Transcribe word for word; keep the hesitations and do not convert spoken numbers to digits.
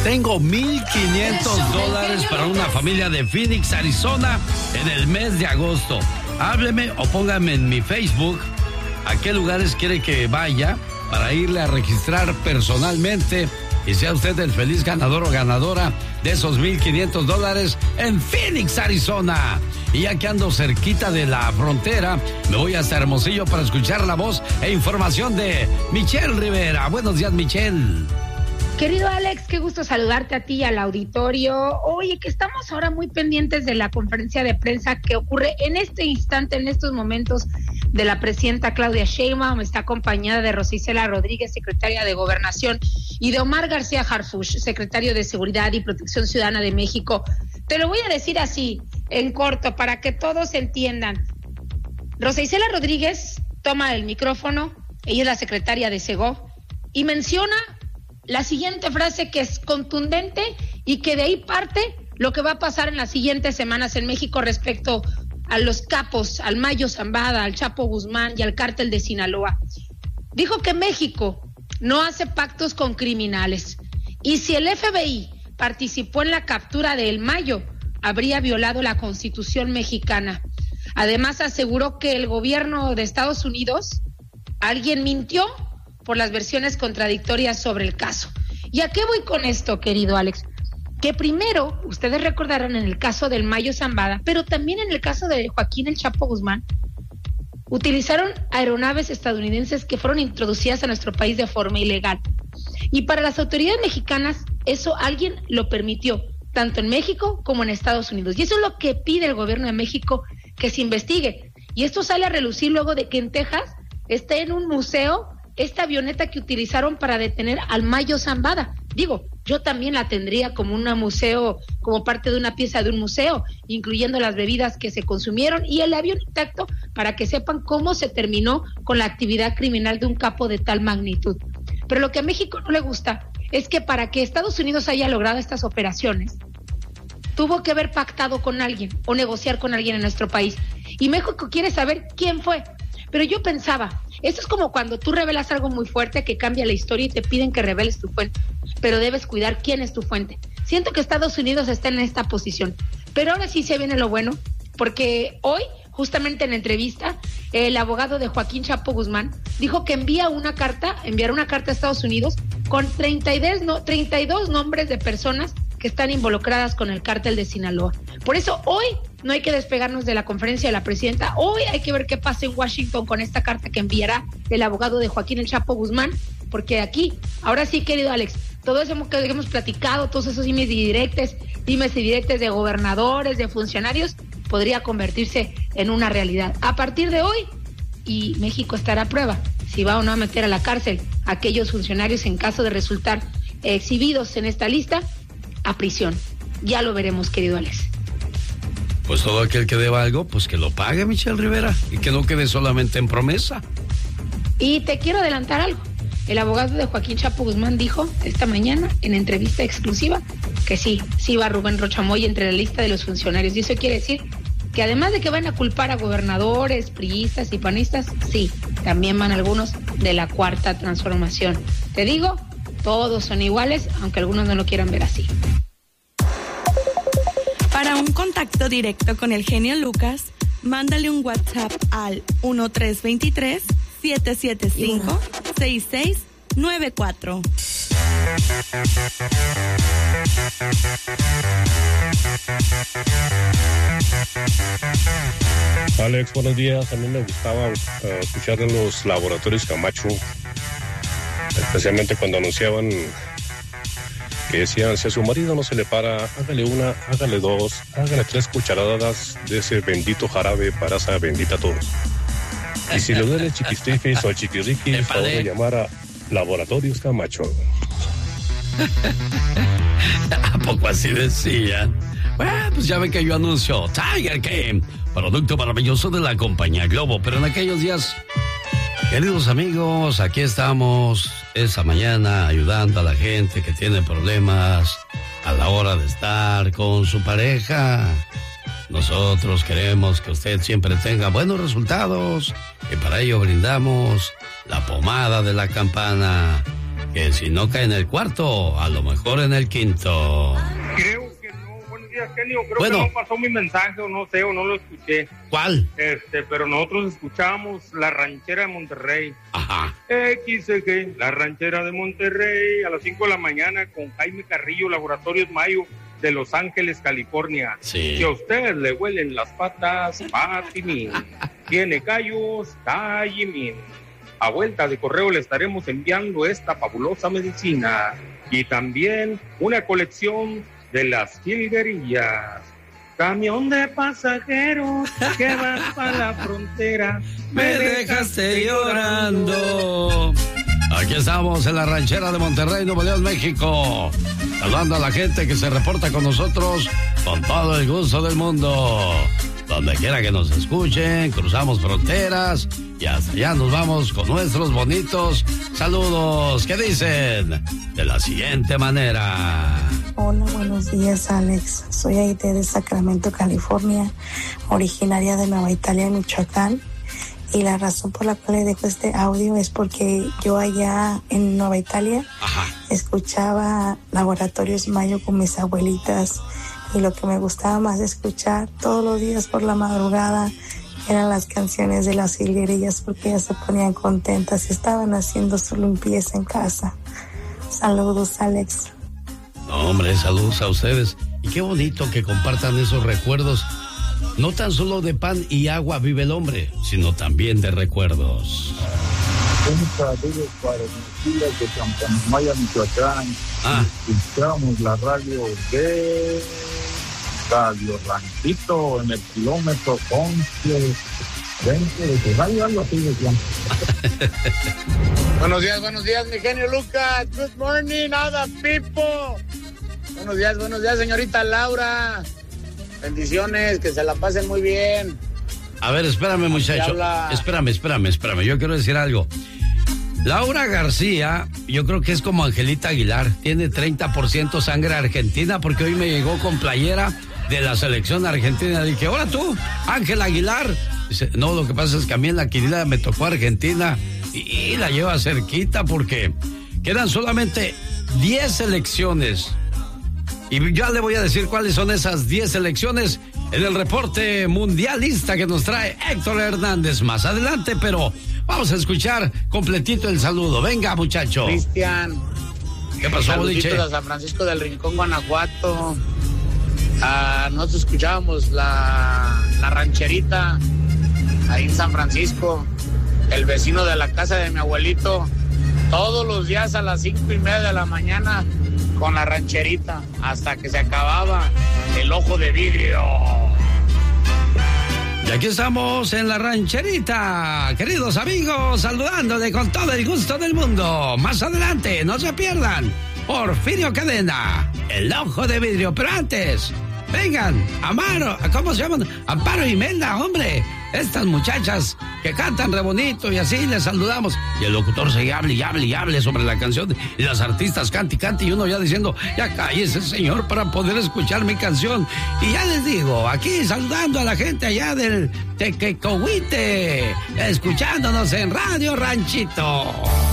Tengo mil quinientos dólares para una familia de Phoenix, Arizona, en el mes de agosto. Hábleme o póngame en mi Facebook a qué lugares quiere que vaya para irle a registrar personalmente y sea usted el feliz ganador o ganadora de esos mil quinientos dólares en Phoenix, Arizona. Y ya que ando cerquita de la frontera, me voy hasta Hermosillo para escuchar la voz e información de Michelle Rivera. Buenos días, Michelle. Querido Alex, qué gusto saludarte a ti y al auditorio. Oye, que estamos ahora muy pendientes de la conferencia de prensa que ocurre en este instante, en estos momentos, de la presidenta Claudia Sheinbaum. Está acompañada de Rosa Isela Rodríguez, secretaria de Gobernación, y de Omar García Harfuch, secretario de Seguridad y Protección Ciudadana de México. Te lo voy a decir así, en corto, para que todos entiendan. Rosa Isela Rodríguez toma el micrófono, ella es la secretaria de Segov, y menciona la siguiente frase que es contundente y que de ahí parte lo que va a pasar en las siguientes semanas en México respecto a los capos, al Mayo Zambada, al Chapo Guzmán y al cártel de Sinaloa. Dijo que México no hace pactos con criminales y si el F B I participó en la captura de El Mayo, habría violado la Constitución mexicana. Además aseguró que el gobierno de Estados Unidos, alguien mintió por las versiones contradictorias sobre el caso. ¿Y a qué voy con esto, querido Alex? Que primero, ustedes recordarán en el caso del Mayo Zambada, pero también en el caso de Joaquín El Chapo Guzmán, utilizaron aeronaves estadounidenses que fueron introducidas a nuestro país de forma ilegal. Y para las autoridades mexicanas, eso alguien lo permitió, tanto en México como en Estados Unidos. Y eso es lo que pide el gobierno de México, que se investigue. Y esto sale a relucir luego de que en Texas esté en un museo esta avioneta que utilizaron para detener al Mayo Zambada. Digo, yo también la tendría como un museo, como parte de una pieza de un museo, incluyendo las bebidas que se consumieron y el avión intacto, para que sepan cómo se terminó con la actividad criminal de un capo de tal magnitud. Pero lo que a México no le gusta es que para que Estados Unidos haya logrado estas operaciones, tuvo que haber pactado con alguien o negociar con alguien en nuestro país. Y México quiere saber quién fue. Pero yo pensaba, esto es como cuando tú revelas algo muy fuerte que cambia la historia y te piden que reveles tu fuente, pero debes cuidar quién es tu fuente. Siento que Estados Unidos está en esta posición, pero ahora sí se viene lo bueno, porque hoy, justamente en la entrevista, el abogado de Joaquín Chapo Guzmán dijo que envía una carta, enviará una carta a Estados Unidos con treinta y dos, no, treinta y dos nombres de personas que están involucradas con el cártel de Sinaloa. Por eso hoy no hay que despegarnos de la conferencia de la presidenta. Hoy hay que ver qué pasa en Washington con esta carta que enviará el abogado de Joaquín El Chapo Guzmán, porque aquí, ahora sí, querido Alex, todo eso que hemos platicado, todos esos dimes y directes, dimes y directes de gobernadores, de funcionarios, podría convertirse en una realidad. A partir de hoy, y México estará a prueba si va o no a meter a la cárcel a aquellos funcionarios en caso de resultar exhibidos en esta lista, a prisión. Ya lo veremos, querido Alex. Pues todo aquel que deba algo, pues que lo pague, Michelle Rivera, y que no quede solamente en promesa. Y te quiero adelantar algo. El abogado de Joaquín Chapo Guzmán dijo esta mañana en entrevista exclusiva que sí, sí va Rubén Rocha Moya entre la lista de los funcionarios. Y eso quiere decir que además de que van a culpar a gobernadores, priistas y panistas, sí, también van algunos de la Cuarta Transformación. Te digo, todos son iguales, aunque algunos no lo quieran ver así. Para un contacto directo con el genio Lucas, mándale un WhatsApp al uno tres dos tres, siete siete cinco, seis seis nueve cuatro. Alex, buenos días. A mí me gustaba uh, escuchar de los laboratorios Camacho, especialmente cuando anunciaban que decían, si a su marido no se le para, hágale una, hágale dos, hágale tres cucharadas de ese bendito jarabe para esa bendita tos. Y si le duele chiquistifis o chiquiriquis, favor de llamar a Laboratorios Camacho. ¿A poco así decían? Bueno, pues ya ven que yo anuncio Tiger King, producto maravilloso de la compañía Globo, pero en aquellos días, queridos amigos, aquí estamos esta mañana ayudando a la gente que tiene problemas a la hora de estar con su pareja. Nosotros queremos que usted siempre tenga buenos resultados y para ello brindamos la pomada de la campana. que si no cae en el cuarto, a lo mejor en el quinto. Creo que no. Buenos días, Genio. Creo bueno. que no pasó mi mensaje, o no sé, o no lo escuché. ¿Cuál? Este, pero nosotros escuchamos La Ranchera de Monterrey. Ajá. X G, La Ranchera de Monterrey, a las cinco de la mañana con Jaime Carrillo, Laboratorios Mayo, de Los Ángeles, California. Sí. Si a usted le huelen las patas, Patimin. Tiene callos, Callimin. A vuelta de correo le estaremos enviando esta fabulosa medicina. Y también una colección de las jilguerillas. Camión de pasajeros que vas para la frontera. Me dejaste llorando. Aquí estamos en la ranchera de Monterrey, Nuevo León, México. Saludando a la gente que se reporta con nosotros con todo el gusto del mundo. Donde quiera que nos escuchen, cruzamos fronteras y hasta allá nos vamos con nuestros bonitos saludos. ¿Qué dicen? De la siguiente manera. Hola, buenos días, Alex. Soy Aide de Sacramento, California, originaria de Nueva Italia, Michoacán. Y la razón por la cual le dejo este audio es porque yo allá en Nueva Italia Ajá. escuchaba Laboratorios Mayo con mis abuelitas. Y lo que me gustaba más de escuchar todos los días por la madrugada eran las canciones de las jilguerillas, porque ellas se ponían contentas y estaban haciendo su limpieza en casa. Saludos, Alex. No, hombre, saludos a ustedes. Y qué bonito que compartan esos recuerdos. No tan solo de pan y agua vive el hombre, sino también de recuerdos. Un saludo para mis días de Campanamaya, Michoacán. Ah. Escuchamos la radio de Radio Ranchito en el kilómetro once, veinte de que radio, algo así de tiempo. Buenos días, buenos días, mi genio Lucas. Good morning, other people. Buenos días, buenos días, señorita Laura. Bendiciones, que se la pasen muy bien. A ver, espérame, muchacho. Espérame, espérame, espérame. Yo quiero decir algo. Laura García, yo creo que es como Angelita Aguilar. Tiene treinta por ciento sangre argentina, porque hoy me llegó con playera de la selección argentina. Dije, hola tú, Ángel Aguilar. Dice, no, lo que pasa es que a mí en la querida me tocó Argentina y, y la lleva cerquita porque quedan solamente diez selecciones. Y ya le voy a decir cuáles son esas diez selecciones en el reporte mundialista que nos trae Héctor Hernández más adelante, pero vamos a escuchar completito el saludo. Venga, muchacho. Cristian. ¿Qué pasó, Boliche? Saluditos a San Francisco del Rincón, Guanajuato. Ah, nosotros escuchábamos la, la rancherita ahí en San Francisco. El vecino de la casa de mi abuelito, todos los días a las cinco y media de la mañana con la rancherita, hasta que se acababa el ojo de vidrio. Y aquí estamos en la rancherita, queridos amigos, saludándole con todo el gusto del mundo. Más adelante, no se pierdan, Porfirio Cadena, el ojo de vidrio. Pero antes, vengan, Amaro, ¿cómo se llaman? Amparo y Imelda, hombre. Estas muchachas que cantan re bonito y así les saludamos. Y el locutor se hable y hable y hable sobre la canción. Y las artistas cante y cante y uno ya diciendo, ya cállese, señor, para poder escuchar mi canción. Y ya les digo, aquí saludando a la gente allá del Tequecohuite, escuchándonos en Radio Ranchito.